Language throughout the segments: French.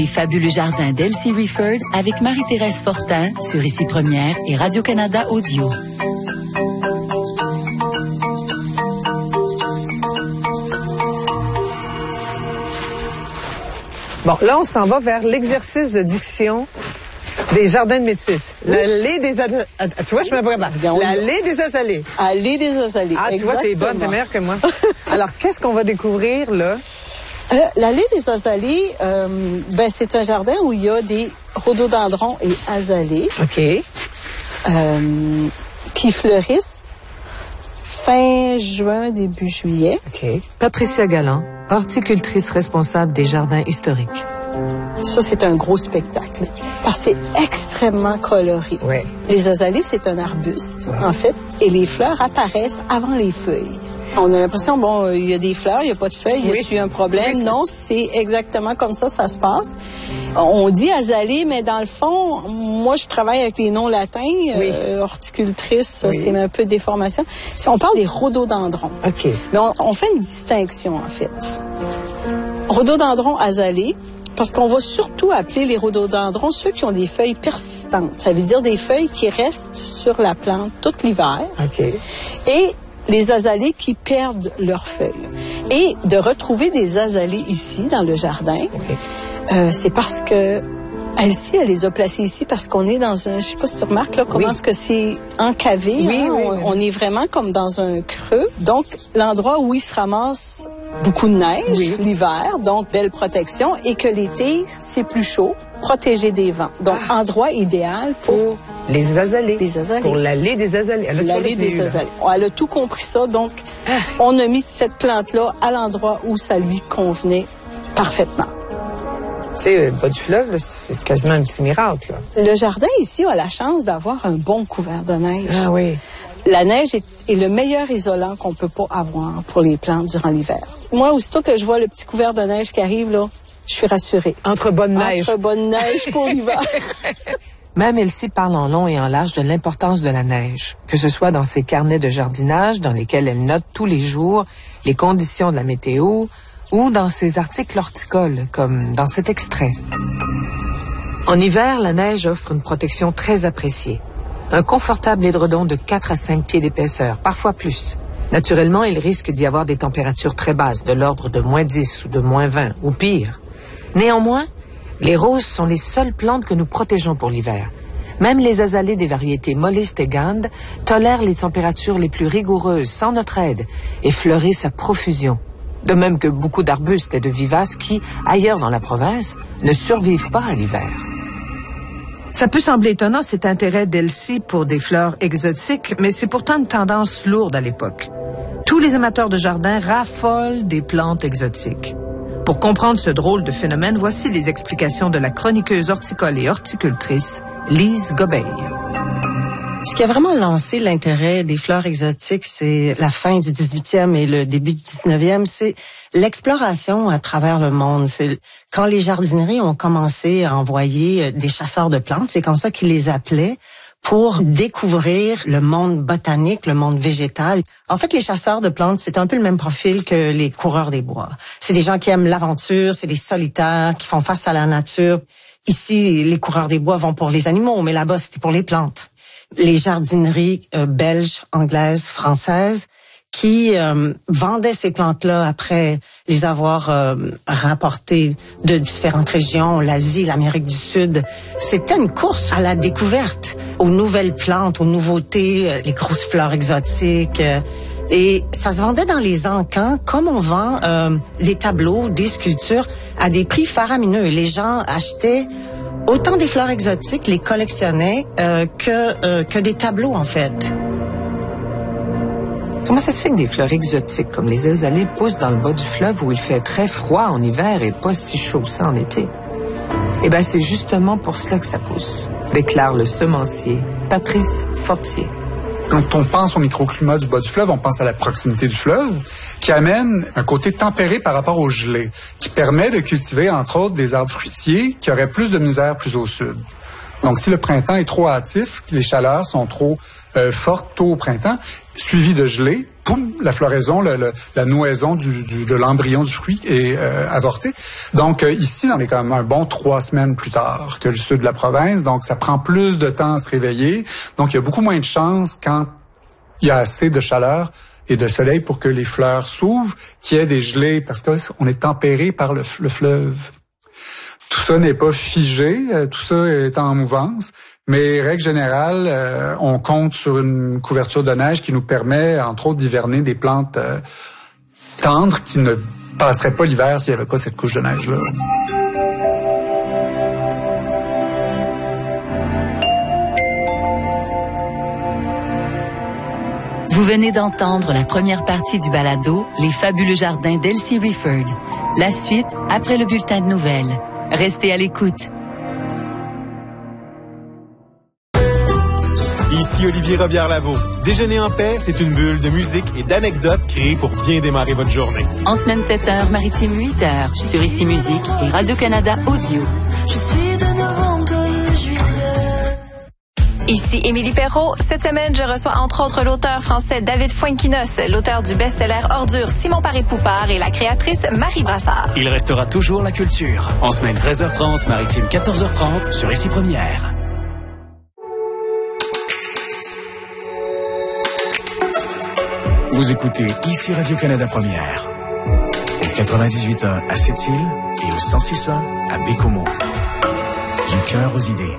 Les fabuleux jardins d'Elsie Rifford avec Marie-Thérèse Fortin sur Ici Première et Radio-Canada Audio. Bon, là, on s'en va vers l'exercice de diction des jardins de Métis. L'allée des azalées. Tu vois, je me prépare. L'allée des azalées. Allée des azalées. Ah, tu vois, t'es bonne, t'es meilleure que moi. Alors, qu'est-ce qu'on va découvrir, là? L'allée des azalées, c'est un jardin où il y a des rhododendrons et azalées. OK. Qui fleurissent fin juin, début juillet. OK. Patricia Galland, horticultrice responsable des jardins historiques. Ça, c'est un gros spectacle. Parce que c'est extrêmement coloré. Ouais. Les azalées, c'est un arbuste, en fait, et les fleurs apparaissent avant les feuilles. On a l'impression, il y a des fleurs, il n'y a pas de feuilles, y a-t-il un problème? Oui, non, c'est exactement comme ça se passe. On dit azalée, mais dans le fond, moi, je travaille avec les noms latins, horticultrice, c'est un peu déformation. On parle des rhododendrons. OK. Mais on fait une distinction, en fait. Rhododendron azalée, parce qu'on va surtout appeler les rhododendrons ceux qui ont des feuilles persistantes. Ça veut dire des feuilles qui restent sur la plante tout l'hiver. OK. Et les azalées qui perdent leurs feuilles. Et de retrouver des azalées ici, dans le jardin, c'est parce que Elsie, elle les a placées ici parce qu'on est dans un... Je sais pas si tu remarques, là, comment est-ce que c'est encavé. Oui, hein? On est vraiment comme dans un creux. Donc, l'endroit où il se ramasse beaucoup de neige l'hiver, donc belle protection, et que l'été, c'est plus chaud, protégé des vents. Donc, endroit idéal pour... Les azalées. Les azalées. Pour l'allée des azalées. L'allée des azalées. Elle a tout compris ça, donc on a mis cette plante-là à l'endroit où ça lui convenait parfaitement. Tu sais, le bas du fleuve, là, c'est quasiment un petit miracle. Là. Le jardin ici a la chance d'avoir un bon couvert de neige. Ah oui. La neige est le meilleur isolant qu'on peut pas avoir pour les plantes durant l'hiver. Moi, aussitôt que je vois le petit couvert de neige qui arrive, là, je suis rassurée. Entre bonne neige. Entre bonne neige pour l'hiver. Même Elsie parle en long et en large de l'importance de la neige, que ce soit dans ses carnets de jardinage dans lesquels elle note tous les jours les conditions de la météo ou dans ses articles horticoles, comme dans cet extrait. En hiver, la neige offre une protection très appréciée. Un confortable édredon de 4 à 5 pieds d'épaisseur, parfois plus. Naturellement, il risque d'y avoir des températures très basses, de l'ordre de -10 ou de -20, ou pire. Néanmoins, les roses sont les seules plantes que nous protégeons pour l'hiver. Même les azalées des variétés Mollis et Gand tolèrent les températures les plus rigoureuses sans notre aide et fleurissent à profusion. De même que beaucoup d'arbustes et de vivaces qui, ailleurs dans la province, ne survivent pas à l'hiver. Ça peut sembler étonnant cet intérêt d'Elsie pour des fleurs exotiques, mais c'est pourtant une tendance lourde à l'époque. Tous les amateurs de jardin raffolent des plantes exotiques. Pour comprendre ce drôle de phénomène, voici les explications de la chroniqueuse horticole et horticultrice Lise Gobeil. Ce qui a vraiment lancé l'intérêt des fleurs exotiques, c'est la fin du 18e et le début du 19e, c'est l'exploration à travers le monde. C'est quand les jardineries ont commencé à envoyer des chasseurs de plantes, c'est comme ça qu'ils les appelaient, pour découvrir le monde botanique, le monde végétal. En fait, les chasseurs de plantes, c'est un peu le même profil que les coureurs des bois. C'est des gens qui aiment l'aventure, c'est des solitaires qui font face à la nature. Ici, les coureurs des bois vont pour les animaux, mais là-bas, c'était pour les plantes. Les jardineries belges, anglaises, françaises, qui vendaient ces plantes-là après les avoir rapportées de différentes régions, l'Asie, l'Amérique du Sud. C'était une course à la découverte, aux nouvelles plantes, aux nouveautés, les grosses fleurs exotiques. Et ça se vendait dans les encans comme on vend des tableaux, des sculptures à des prix faramineux. Et les gens achetaient autant des fleurs exotiques, les collectionnaient que des tableaux en fait. Comment ça se fait que des fleurs exotiques comme les azalées poussent dans le bas du fleuve où il fait très froid en hiver et pas si chaud ça en été? Eh bien, c'est justement pour cela que ça pousse, déclare le semencier Patrice Fortier. Quand on pense au microclimat du bas du fleuve, on pense à la proximité du fleuve, qui amène un côté tempéré par rapport au gelé, qui permet de cultiver, entre autres, des arbres fruitiers qui auraient plus de misère plus au sud. Donc, si le printemps est trop hâtif, les chaleurs sont trop fortes tôt au printemps, suivi de gelée, poum, la floraison, la nouaison de l'embryon du fruit est avortée. Donc ici, on est quand même un bon 3 semaines plus tard que le sud de la province. Donc ça prend plus de temps à se réveiller. Donc il y a beaucoup moins de chances quand il y a assez de chaleur et de soleil pour que les fleurs s'ouvrent, qu'il y ait des gelées, parce qu'on est tempéré par le fleuve. Tout ça n'est pas figé, tout ça est en mouvance, mais règle générale, on compte sur une couverture de neige qui nous permet, entre autres, d'hiverner des plantes tendres qui ne passeraient pas l'hiver s'il n'y avait pas cette couche de neige-là. Vous venez d'entendre la première partie du balado « Les fabuleux jardins d'Elsie Rifford ». La suite, après le bulletin de nouvelles. Restez à l'écoute. Ici Olivier Robillard-Lavaux. Déjeuner en paix, c'est une bulle de musique et d'anecdotes créées pour bien démarrer votre journée. En semaine 7h, Maritime 8h, sur Ici Musique et Radio-Canada Audio. Je suis de novembre et juillet. Ici Émilie Perrault. Cette semaine, je reçois entre autres l'auteur français David Fuenquinos, l'auteur du best-seller Ordures Simon Paré-Poupard et la créatrice Marie Brassard. Il restera toujours la culture. En semaine 13h30, Maritime 14h30, sur Ici Première. Vous écoutez Ici Radio-Canada Première. Au 98.1 à Sept-Îles et au 106.1 à Bécomo. Du cœur aux idées.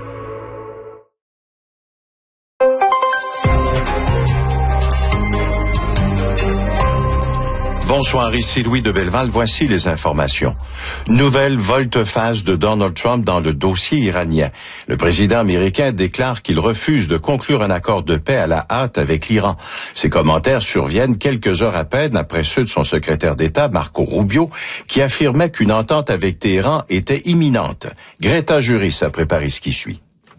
Bonsoir, ici Louis de Belleval. Voici les informations. Nouvelle volte-face de Donald Trump dans le dossier iranien. Le président américain déclare qu'il refuse de conclure un accord de paix à la hâte avec l'Iran. Ces commentaires surviennent quelques heures à peine après ceux de son secrétaire d'État, Marco Rubio, qui affirmait qu'une entente avec Téhéran était imminente. Greta Juris a préparé ce qui suit.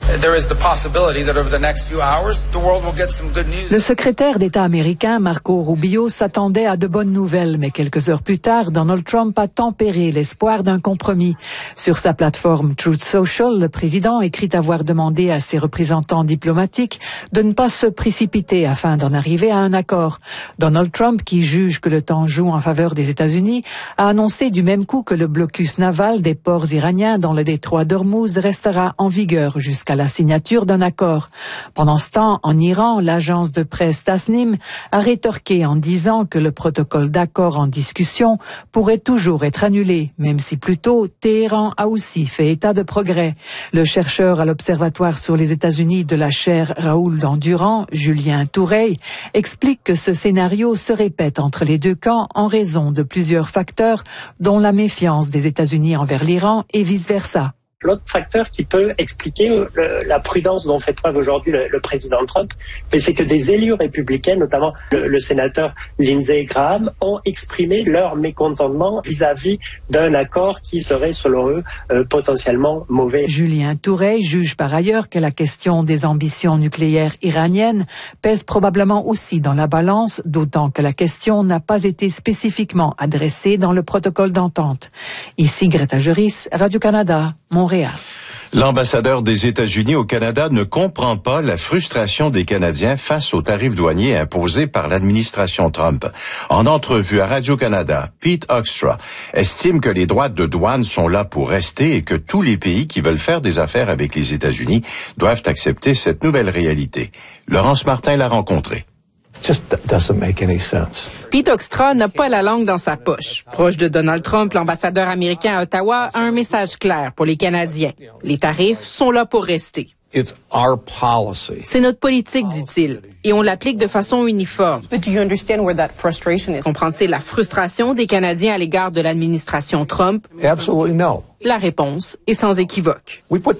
Le secrétaire d'État américain Marco Rubio s'attendait à de bonnes nouvelles, mais quelques heures plus tard, Donald Trump a tempéré l'espoir d'un compromis. Sur sa plateforme Truth Social, le président écrit avoir demandé à ses représentants diplomatiques de ne pas se précipiter afin d'en arriver à un accord. Donald Trump, qui juge que le temps joue en faveur des États-Unis, a annoncé du même coup que le blocus naval des ports iraniens dans le détroit d'Ormuz restera en vigueur jusqu'à la signature d'un accord. Pendant ce temps, en Iran, l'agence de presse Tasnim a rétorqué en disant que le protocole d'accord en discussion pourrait toujours être annulé, même si plus tôt, Téhéran a aussi fait état de progrès. Le chercheur à l'Observatoire sur les États-Unis de la chaire Raoul Dandurand, Julien Toureil, explique que ce scénario se répète entre les deux camps en raison de plusieurs facteurs, dont la méfiance des États-Unis envers l'Iran et vice-versa. L'autre facteur qui peut expliquer la prudence dont fait preuve aujourd'hui le président Trump, c'est que des élus républicains, notamment le sénateur Lindsey Graham, ont exprimé leur mécontentement vis-à-vis d'un accord qui serait, selon eux, potentiellement mauvais. Julien Toureil juge par ailleurs que la question des ambitions nucléaires iraniennes pèse probablement aussi dans la balance, d'autant que la question n'a pas été spécifiquement adressée dans le protocole d'entente. Ici Greta Juris, Radio-Canada, Montréal. L'ambassadeur des États-Unis au Canada ne comprend pas la frustration des Canadiens face aux tarifs douaniers imposés par l'administration Trump. En entrevue à Radio-Canada, Pete Hoekstra estime que les droits de douane sont là pour rester et que tous les pays qui veulent faire des affaires avec les États-Unis doivent accepter cette nouvelle réalité. Laurence Martin l'a rencontré. Pete Hoekstra n'a pas la langue dans sa poche. Proche de Donald Trump, l'ambassadeur américain à Ottawa a un message clair pour les Canadiens. Les tarifs sont là pour rester. C'est notre politique, dit-il, et on l'applique de façon uniforme. Comprend-il la frustration des Canadiens à l'égard de l'administration Trump? La réponse est sans équivoque.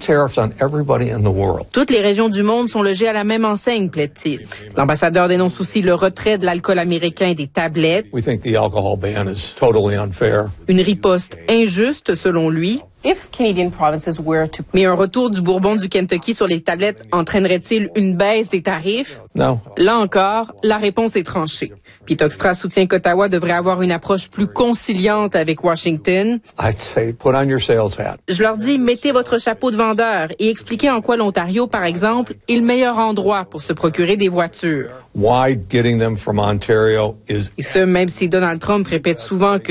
Toutes les régions du monde sont logées à la même enseigne, plaide-t-il. L'ambassadeur dénonce aussi le retrait de l'alcool américain et des tablettes. Une riposte injuste, selon lui. Mais un retour du Bourbon du Kentucky sur les tablettes entraînerait-il une baisse des tarifs? Non. Là encore, la réponse est tranchée. Pete Hoekstra soutient qu'Ottawa devrait avoir une approche plus conciliante avec Washington. I'd say put on your sales hat. Je leur dis, mettez votre chapeau de vendeur et expliquez en quoi l'Ontario, par exemple, est le meilleur endroit pour se procurer des voitures. Why getting them from Ontario is... Et ce, même si Donald Trump répète souvent que